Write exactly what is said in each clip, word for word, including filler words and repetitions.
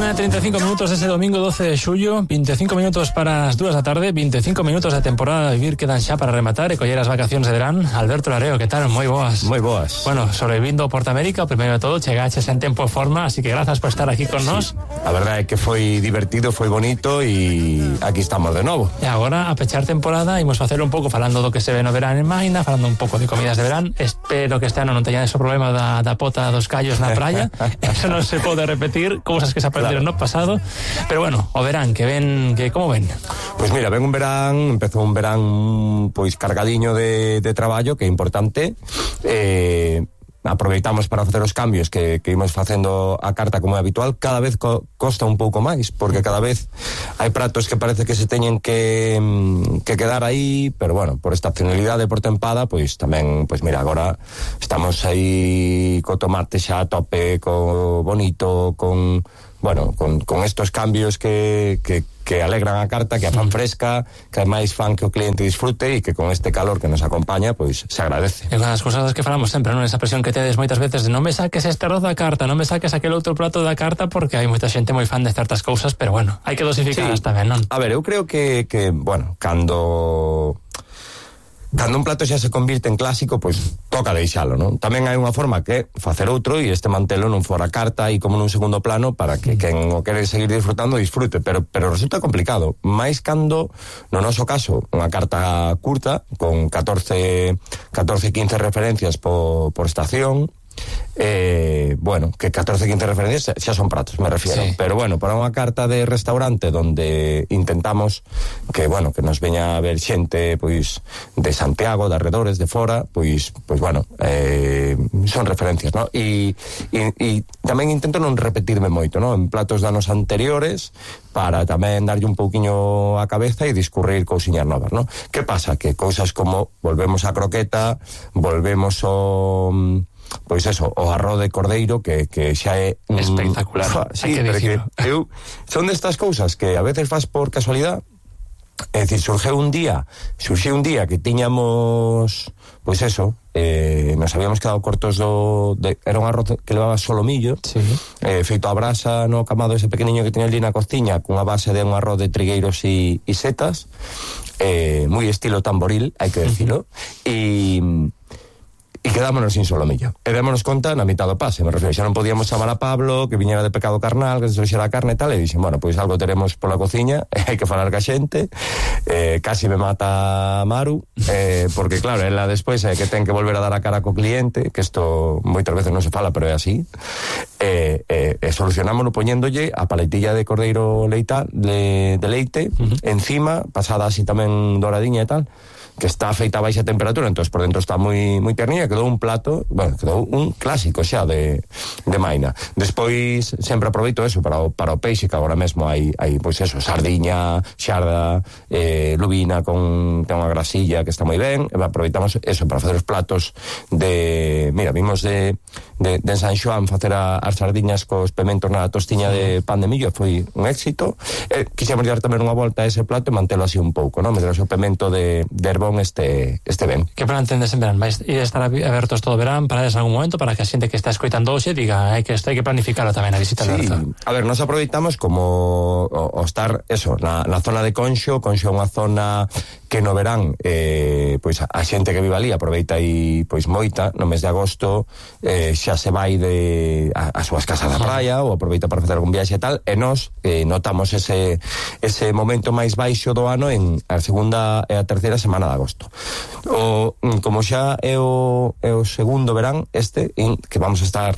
Unha e trinta e cinco minutos dese domingo doce de xullo, vinte e cinco minutos para as dúas da tarde, vinte e cinco minutos da temporada de vivir quedan xa para rematar e coller as vacacións de verán. Alberto Lareo, que tal? Moi boas. Moi boas. Bueno, sobrevivindo ao Porta América, o primeiro de todo, chegaches en tempo e forma, así que grazas por estar aquí con nós. A verdade é que foi divertido, foi bonito e aquí estamos de novo. E agora, a pechar temporada, imos facer un pouco falando do que se ve no verán en Maina, falando un pouco de comidas de verán. Espero que este ano non teñades o problema da, da pota dos callos na praia. Eso non se pode repetir, cousas que se aprenderon claro. no pasado. Pero bueno, o verán, que ven, que como ven? Pois mira, ven un verán, empezou un verán pois cargadiño de, de traballo, que é importante. Eh, aproveitamos para facer os cambios que, que imos facendo a carta como é habitual. Cada vez co, costa un pouco máis, porque cada vez hai pratos que parece que se teñen que, que quedar aí, pero bueno, por estacionalidade, por tempada, pois tamén, pois mira, agora estamos aí co tomate xa a tope, co bonito, con... bueno, con, con estos cambios que, que, que alegran a carta, que a fan fresca, que ademais fan que o cliente disfrute e que con este calor que nos acompaña, pois se agradece. É unha das cousas das que falamos sempre, non? Esa presión que tedes moitas veces de non me saques este arroz da carta, non me saques aquel outro prato da carta, porque hai moita xente moi fan de certas cousas, pero bueno, hai que dosificarlas sí. tamén, non? A ver, eu creo que, que bueno, cando... Cando un plato xa se convirte en clásico, pois toca deixalo, non? Tamén hai unha forma que facer outro e este mantelo non fora carta e como nun segundo plano para que quen o quere seguir disfrutando disfrute, pero pero resulta complicado, máis cando no noso caso unha carta curta con catorce, quince referencias por, por estación. Eh, bueno, que catorce, quince referencias xa son pratos, me refiero, sí. Pero bueno, para unha carta de restaurante donde intentamos que, bueno, que nos veña a ver xente pois de Santiago, de arredores, de fora, pois, pois bueno, eh, son referencias, ¿no? E, e, e tamén intento non repetirme moito, ¿no? En platos de anos anteriores para tamén darlle un pouquiño a cabeza e discurrir cousiñas novas, ¿no? Que pasa? Que cousas como volvemos a croqueta, volvemos ao... pois eso, o arroz de cordeiro que, que xa é mm, espectacular, fa, sí, hai que pero que eu, son destas cousas que a veces fas por casualidad. É dicir, surgiu un día surgiu un día que tiñamos pois eso, eh, nos habíamos quedado cortos do, de, era un arroz que levaba solomillo, sí. eh, feito a brasa no camado ese pequeniño que tiña ali na cociña, cunha base de un arroz de trigueiros e, e setas, eh, moi estilo tamboril, hai que decirlo. E e quedámonos sin solomillo. E démonos conta na mitad do pase, me refiero, xa non podíamos chamar a Pablo, que viñera de pecado carnal, que se trouxera a carne e tal, e dixen, bueno, pois algo teremos pola cociña, hai que falar ca xente, eh, casi me mata Maru, eh, porque claro, ela despois é que ten que volver a dar a cara co cliente, que isto moitas veces non se fala, pero é así, e eh, eh, solucionámoslo poñéndolle a paletilla de cordeiro leita, de, de leite, uh-huh. encima, pasada así tamén doradiña e tal, que está feita a baixa temperatura, entonces por dentro está moi moi ternilla, quedou un plato, bueno, quedou un clásico xa de, de Maina. Despois sempre aproveito eso para o, para o peixe, que agora mesmo hai, hai pois eso, sardiña, xarda, eh, lubina con ten unha grasilla que está moi ben, e aproveitamos eso para facer os platos de, mira, vimos de de, de San Xoán facer a, as sardiñas cos pementos na tostiña sí. de pan de millo, foi un éxito. Eh, quixemos dar tamén unha volta a ese plato e mantelo así un pouco, non? Meter o pemento de, de herbón este, este ben. Que plan tendes en verán? Vais ir a estar abertos todo verán, parades algún momento para que a xente que está escoitando hoxe diga hai que isto hai que planificarlo tamén a visita sí. Alberto. A ver, nos aproveitamos como o, o estar, eso, na, na zona de Conxo. Conxo é unha zona que no verán eh, pois a, a xente que vive ali aproveita aí pois moita, no mes de agosto eh, xa se vai de a, a súas casas da praia ou aproveita para facer algún viaxe e tal, e nós eh, notamos ese ese momento máis baixo do ano en a segunda e a terceira semana de agosto. O, como xa é o, é o segundo verán este en que vamos a estar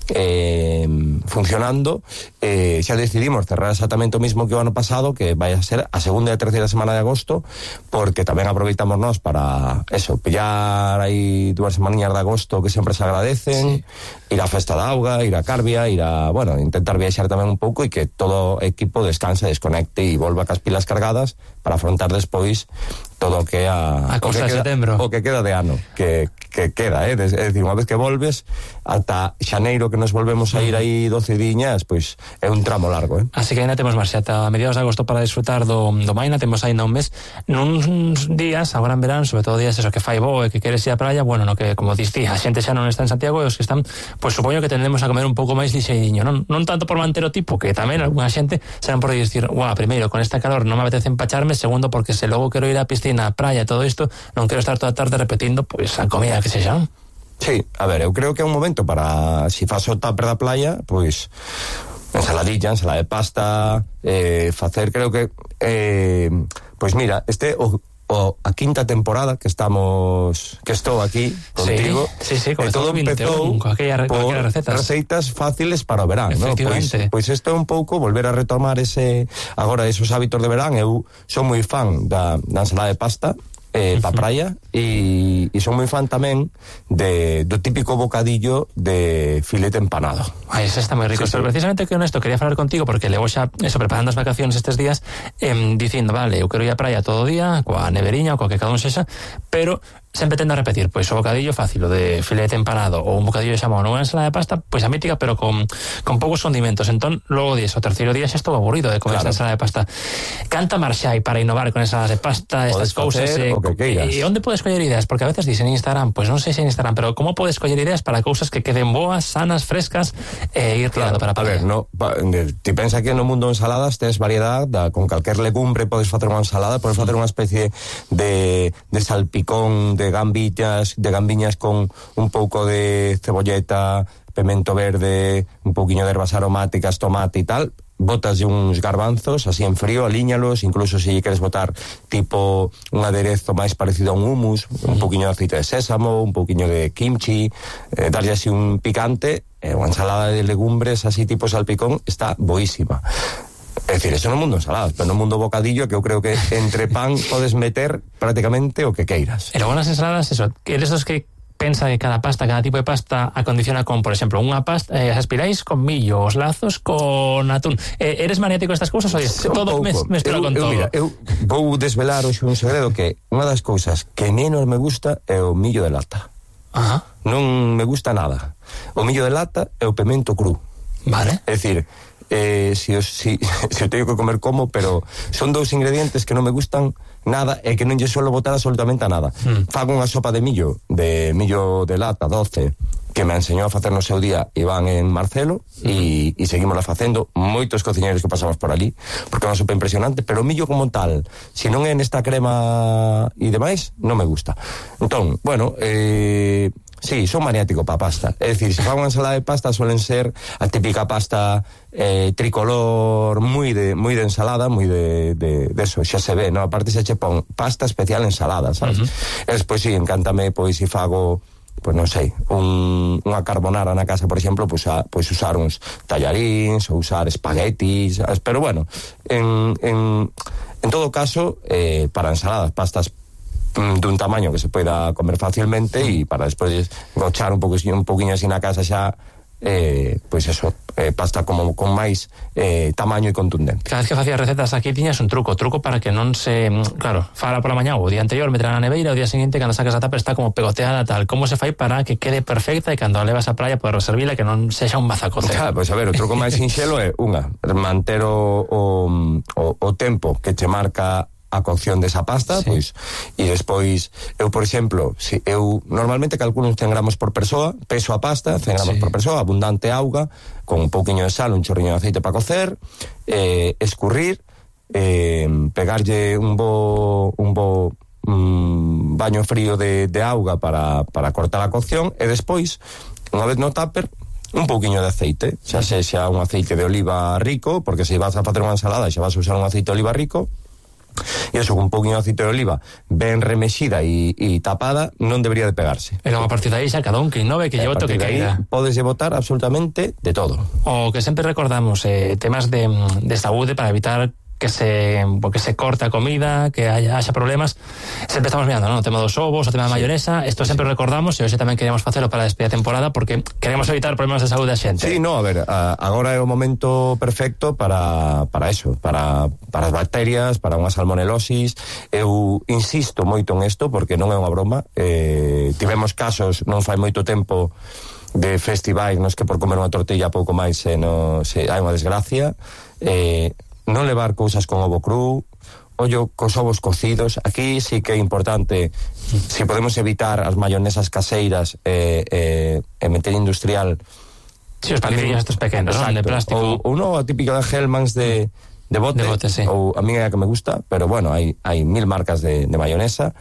eh, funcionando, eh, xa decidimos cerrar exactamente o mismo que o ano pasado, que vai a ser a segunda e a terceira semana de agosto, porque tamén aproveitamos nós para eso, pillar aí dúas semaninhas de agosto que sempre se agradecen, sí. ir á festa da auga, ir a Carbia, ir a, bueno, intentar viaxar tamén un pouco e que todo o equipo descanse, desconecte e volva cas pilas cargadas para afrontar despois todo o que é a, a o, que queda, o que queda de ano, que, que queda, eh? É dicir, unha vez que volves ata xaneiro que nos volvemos a ir aí doce diñas, pois é un tramo largo, eh? Así que ainda temos marxa ata mediados de agosto para disfrutar do, do Maina, temos ainda un mes, nuns días, agora en verán, sobre todo días eso que fai bo e que queres ir á praia, bueno, no que, como distí, a xente xa non está en Santiago e os que están, pois supoño que tendemos a comer un pouco máis lixeiriño, non, non tanto por manter o tipo, que tamén algunha xente serán por dicir, guau, primeiro, con esta calor non me apetece empacharme, segundo, porque se logo quero ir á piscina, á praia, todo isto, non quero estar toda a tarde repetindo, pois, a comida que sexa, non? Sí, a ver, eu creo que é un momento para, si fas o tupper da playa, pois ensaladilla, ensalada de pasta, eh, facer, creo que eh, pois mira, este o, o a quinta temporada que estamos que estou aquí contigo, sí, sí, sí, e todo empezou con aquella, por con recetas. receitas fáciles para o verán, ¿no? Pois, pois isto é un pouco volver a retomar ese agora esos hábitos de verán. Eu son moi fan da, da ensalada de pasta eh, pa praia e, e son moi fan tamén de, do típico bocadillo de filete empanado. Ai, ese está moi rico, sí, pero sí. precisamente que honesto quería falar contigo porque levo xa eso, preparando as vacaciones estes días, eh, dicindo, vale, eu quero ir á praia todo o día coa neveriña ou coa que cada un sexa, pero sempre tendo a repetir, pois o bocadillo fácil, o de filete empanado ou un bocadillo de xamón ou unha ensalada de pasta, pois a mítica, pero con, con poucos condimentos. Entón, logo dies, o terceiro día xa estou aburrido de comer claro. esta ensalada de pasta. Canta marxai para innovar con ensaladas de pasta, estas cousas, eh, e onde podes coller ideas? Porque a veces dicen en Instagram, pois non sei se en Instagram, pero como podes coller ideas para cousas que queden boas, sanas, frescas, e eh, ir tirando claro, para a praia? A ver, no, pa, ti pensa que no mundo de ensaladas tes variedad, da, con calquer legumbre podes facer unha ensalada, podes facer unha especie de, de salpicón de gambiñas, de gambiñas con un pouco de cebolleta, pemento verde, un pouquiño de ervas aromáticas, tomate e tal, botas de uns garbanzos así en frío, alíñalos, incluso se si queres botar tipo un aderezo máis parecido a un hummus, un pouquiño de aceite de sésamo, un pouquiño de kimchi, eh, darlle así un picante, eh, unha ensalada de legumbres así tipo salpicón, está boísima. É dicir, eso no mundo ensaladas, pero no mundo bocadillo, que eu creo que entre pan podes meter prácticamente o que queiras. E logo nas ensaladas, eso, eres dos que pensa que cada pasta, cada tipo de pasta acondiciona con, por exemplo, unha pasta, eh, as aspiráis con millo, os lazos con atún. Eh, eres maniático destas cousas ou todo me, mestura con eu, todo? Mira, eu vou desvelar hoxe un segredo que unha das cousas que menos me gusta é o millo de lata. Ajá. Non me gusta nada. O millo de lata é o pemento cru. Vale. É dicir, eh, si, os, si, si o teño que comer como, pero son dous ingredientes que non me gustan nada e que non lle suelo botar absolutamente a nada. Mm. Fago unha sopa de millo, de millo de lata doce, que me enseñou a facer no seu día Iván en Marcelo, e, e seguimos la facendo moitos cociñeiros que pasamos por ali, porque é unha sopa impresionante, pero o millo como tal, se non é nesta crema e demais, non me gusta. Entón, bueno, eh... sí, son maniático pa pasta. É dicir, se fa unha ensalada de pasta suelen ser a típica pasta eh, tricolor moi de moi de ensalada, moi de, de, de eso, xa se ve, no? Aparte se che pon pasta especial ensalada, sabes? Uh -huh. E despois, sí, encántame, pois, se fago pois non sei, un, unha carbonara na casa, por exemplo, pois, a, pois usar uns tallarins ou usar espaguetis, sabes? Pero bueno, en, en, en todo caso, eh, para ensaladas, pastas dun tamaño que se poida comer facilmente e para despois gochar un poquinho, un poquinho así na casa xa eh, pois eso, eh, pasta como con máis eh, tamaño e contundente. Cada vez que facías recetas aquí tiñas un truco, truco para que non se, claro, fala pola mañá ou o día anterior, meterá na neveira, o día seguinte cando sacas a tapa está como pegoteada tal. Como se fai para que quede perfecta e cando a levas á praia poder reservila que non sexa un mazacote? Claro, pois a ver, o truco máis sinxelo é unha, manter o, o, o, o tempo que che marca a cocción desa pasta, sí. Pois, e despois, eu, por exemplo, si eu normalmente calculo uns cen gramos por persoa, peso a pasta, cen gramos sí. por persoa, abundante auga, con un pouquiño de sal, un chorriño de aceite para cocer, eh, escurrir, eh, pegarlle un bo, un bo mm, baño frío de, de auga para, para cortar a cocción, e despois, unha vez no tupper, un pouquiño de aceite, xa se xa un aceite de oliva rico, porque se vas a facer unha ensalada e xa vas a usar un aceite de oliva rico, e eso, con un pouquinho de aceite de oliva ben remexida e, e tapada, non debería de pegarse. E logo a partir de aí xa cada un que innove, que lle bote o que queira. Podes botar absolutamente de todo. O que sempre recordamos, eh, temas de, de saúde para evitar que se porque se corta a comida, que haya, haya problemas. Sempre estamos mirando, ¿no? O tema dos ovos, o tema da mayonesa, isto sempre sí. recordamos, e hoxe tamén queremos facelo para a despedida de temporada porque queremos evitar problemas de saúde da xente. Sí, no, a ver, a, agora é o momento perfecto para, para eso, para, para as bacterias, para unha salmonelosis. Eu insisto moito en isto porque non é unha broma. Eh, tivemos casos non fai moito tempo de festivais nos que por comer unha tortilla pouco máis se, no, se hai unha desgracia, eh, non levar cousas con ovo cru, ollo cos ovos cocidos. Aquí sí que é importante, se si podemos evitar as mayonesas caseiras e eh, eh, meter industrial. Sí, os palillos estos pequenos, ¿no? De plástico. Ou, ou non, a típica de Hellmann's de, de bote, de bote sí. Ou a mí é a que me gusta, pero bueno, hai, hai mil marcas de, de mayonesa.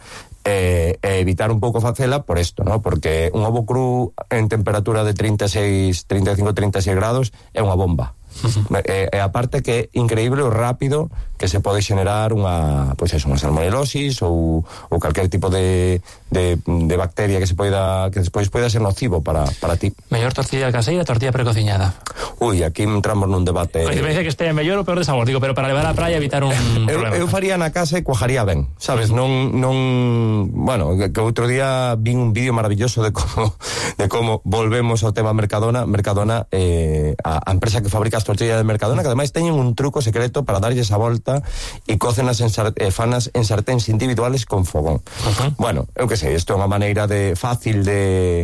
E eh, evitar un pouco facela por isto, ¿no? Porque un ovo cru en temperatura de treinta e seis, treinta e cinco, treinta e seis grados é unha bomba. Uh-huh. E, e aparte que é increíble o rápido que se pode xenerar unha, pois eso, unha salmonelosis ou, ou calquer tipo de, de, de bacteria que se poida que despois poida ser nocivo para, para ti. Mellor tortilla caseira, tortilla precociñada. Ui, aquí entramos nun debate. Oye, me dice que este é mellor ou peor de sabor, digo, pero para levar á praia evitar un eu, problema. Eu faría na casa e cuajaría ben, sabes, uh-huh. non non bueno, que, que outro día vin un vídeo maravilloso de como de como volvemos ao tema Mercadona, Mercadona eh, a, a empresa que fabrica as tortillas de Mercadona, que ademais teñen un truco secreto para darlle esa volta e cócenas en sar, eh, fanas en sarténs individuales con fogón. Uh-huh. Bueno, eu que sei, isto é unha maneira de fácil de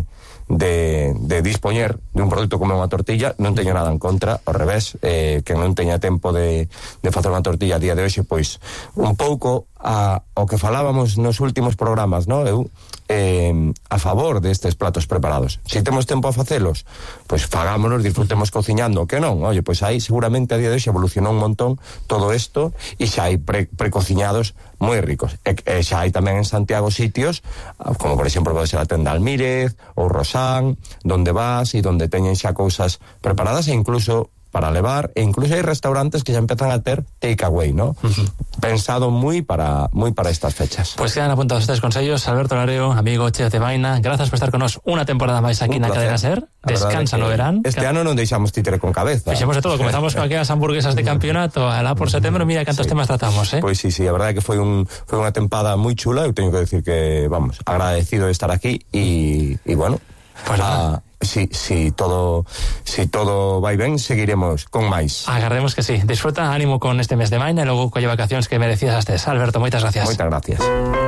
de, de dispoñer de un produto como unha tortilla. Non teño nada en contra, ao revés, eh, que non teña tempo de, de facer unha tortilla a día de hoxe, pois un pouco a, ao que falábamos nos últimos programas, no? Eu eh, a favor destes platos preparados. Se temos tempo a facelos, pois fagámonos, disfrutemos cociñando, que non, oye, pois aí seguramente a día de hoxe evolucionou un montón todo isto e xa hai pre, precociñados moi ricos. E, e xa hai tamén en Santiago sitios, como por exemplo pode ser a tenda Almírez ou Rosán, donde vas e donde teñen xa cousas preparadas e incluso para levar, e incluso hai restaurantes que xa empezan a ter takeaway, ¿no? Uh-huh. Pensado moi para moi para estas fechas. Pues quedan apuntados estes consellos. Alberto Lareo, amigo chef de Maina, grazas por estar con nos unha temporada máis aquí na Cadena Ser. Descansa no verán. Este ano non deixamos títere con cabeza. Fixemos de todo, comezamos con aquelas hamburguesas de campeonato, alá por setembro, mira cantos sí. temas tratamos, eh? Pois pues sí, sí, a verdade é que foi un foi unha tempada moi chula, eu teño que decir que, vamos, agradecido de estar aquí e e bueno, pues nada. Si, si todo si todo vai ben, seguiremos con máis. Agardemos que sí. Disfruta, ánimo con este mes de Maina e logo colle vacacións que merecías estes. Alberto, moitas gracias. Moitas gracias.